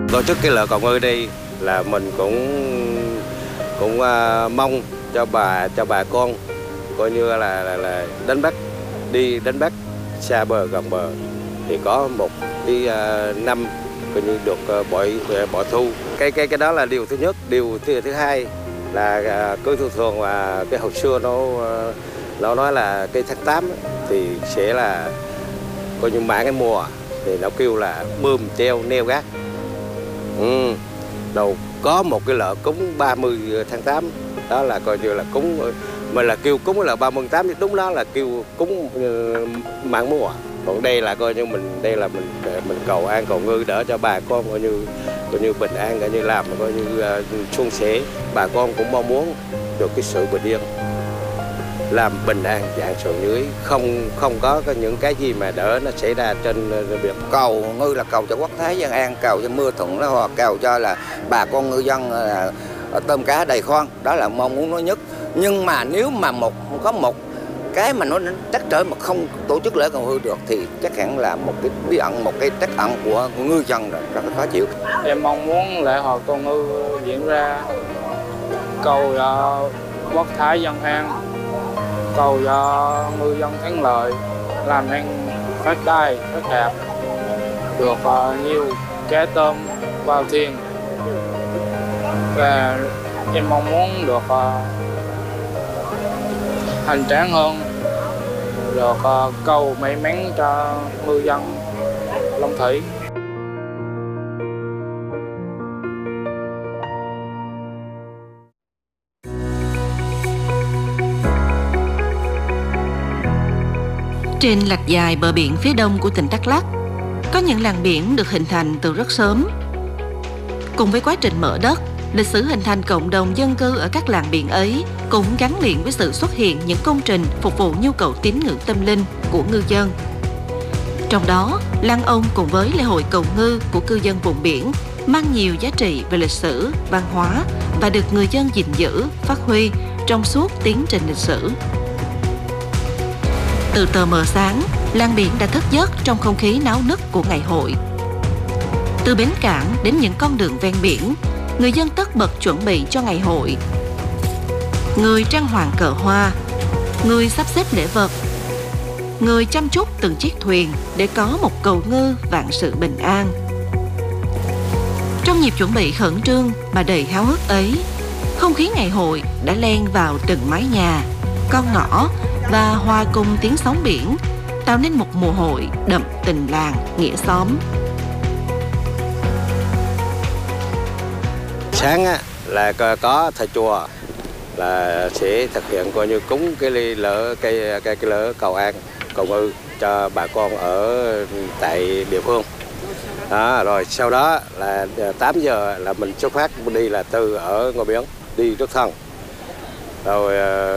Tổ chức cái lễ cầu ngư đi là mình cũng mong cho bà con coi như là đánh bắt, đi đánh bắt xa bờ gần bờ thì có một cái năm coi như được bội thu. Cái đó là điều thứ nhất. Điều thứ hai là cứ thường là cái hồi xưa nó nói là cái tháng 8 thì sẽ là coi như mãn cái mùa thì nó kêu là bơm treo neo gác. Đầu có một cái lễ cúng 30 tháng 8 đó là coi như là cúng, mà là kêu cúng là 30 tháng 8 thì đúng đó là kêu cúng mãn mùa. Còn đây là coi như mình cầu an cầu ngư đỡ cho bà con coi như bình an, coi như làm coi như suôn sẻ. Bà con cũng mong muốn được cái sự bình yên, làm bình an dạng sườn dưới, không có những cái gì mà đỡ nó xảy ra trên biển. Cầu ngư là cầu cho quốc thái dân an, cầu cho mưa thuận nó, hoặc cầu cho là bà con ngư dân là tôm cá đầy khoang, đó là mong muốn nói nhất. Nhưng mà nếu mà có một cái mà nó trắc trở mà không tổ chức lễ cầu ngư được thì chắc hẳn là một cái bí ẩn, một cái trách ẩn của ngư dân rồi, rất là khó chịu. Em mong muốn lễ hội cầu ngư diễn ra, cầu cho quốc thái dân an, cầu cho ngư dân thắng lợi, làm ăn phát tài phát đạt, được nhiều cá tôm vào thuyền. Và em mong muốn được hoành tráng hơn, được cầu may mắn cho ngư dân Long Thủy. Trên lạch dài bờ biển phía đông của tỉnh Đắk Lắk, có những làng biển được hình thành từ rất sớm. Cùng với quá trình mở đất, lịch sử hình thành cộng đồng dân cư ở các làng biển ấy cũng gắn liền với sự xuất hiện những công trình phục vụ nhu cầu tín ngưỡng tâm linh của ngư dân. Trong đó, Lăng Ông cùng với lễ hội cầu ngư của cư dân vùng biển mang nhiều giá trị về lịch sử, văn hóa và được người dân gìn giữ, phát huy trong suốt tiến trình lịch sử. Từ tờ mờ sáng, làng biển đã thức giấc trong không khí náo nức của ngày hội. Từ bến cảng đến những con đường ven biển, người dân tất bật chuẩn bị cho ngày hội. Người trang hoàng cờ hoa, người sắp xếp lễ vật, người chăm chút từng chiếc thuyền để có một cầu ngư vạn sự bình an. Trong nhịp chuẩn bị khẩn trương mà đầy háo hức ấy, không khí ngày hội đã len vào từng mái nhà, con ngõ và hòa cùng tiếng sóng biển, tạo nên một mùa hội đậm tình làng, nghĩa xóm. Sáng á, là có thầy chùa là sẽ thực hiện coi như cúng cái lễ cầu an cầu ngư cho bà con ở tại địa phương. Đó, rồi sau đó là 8 giờ là mình xuất phát đi, là từ ở ngoài biển đi rất thân. Rồi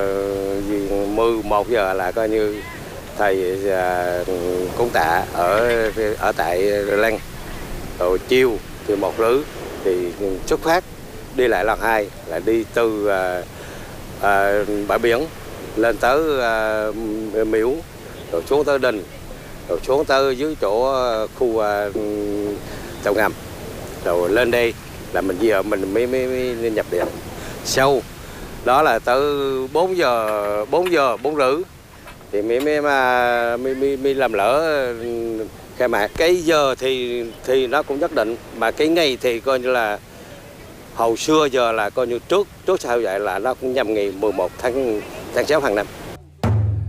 11 giờ là coi như thầy cúng tạ ở tại Lăng. Rồi chiều thì 1 rưỡi thì xuất phát đi lại lần 2 là đi từ bãi biển lên tới miếu, rồi xuống tới đình, rồi xuống tới dưới chỗ khu tàu ngầm, rồi lên đây là mình mình mới nhập điện. Sau đó là tới 4 giờ 4 rưỡi thì mới làm lỡ khai mạc. Cái giờ thì nó cũng nhất định, mà cái ngày thì coi như là hồi xưa giờ là coi như trước sau vậy là nó cũng nhằm ngày 11 tháng 6 hàng năm.